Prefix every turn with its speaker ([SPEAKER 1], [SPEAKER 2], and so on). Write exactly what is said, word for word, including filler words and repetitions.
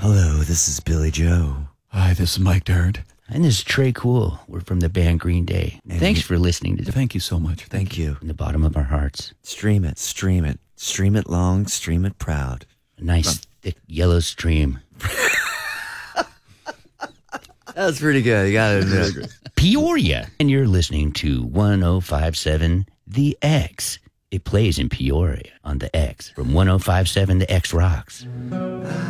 [SPEAKER 1] Hello, this is Billy Joe.
[SPEAKER 2] Hi, this is Mike Dird.
[SPEAKER 3] And this is Trey Cool. We're from the band Green Day.
[SPEAKER 1] And
[SPEAKER 3] Thanks
[SPEAKER 1] we-
[SPEAKER 3] for listening to the
[SPEAKER 2] Thank you so much.
[SPEAKER 1] Thank you.
[SPEAKER 3] from the bottom of our hearts.
[SPEAKER 1] Stream it, stream it. Stream it long, stream it proud.
[SPEAKER 3] A nice, thick, yellow stream.
[SPEAKER 1] That was pretty good. You gotta admit.
[SPEAKER 3] Peoria. And you're listening to one oh five seven The X. It plays in Peoria on the X. From one oh five seven The X Rocks.